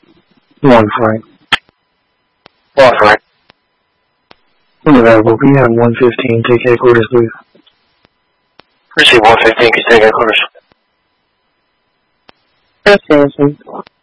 1 Frank. 1 Frank. Unavailable. PM 115. Take headquarters, please. Receive 115. Can you take headquarters? Yes, Citizen.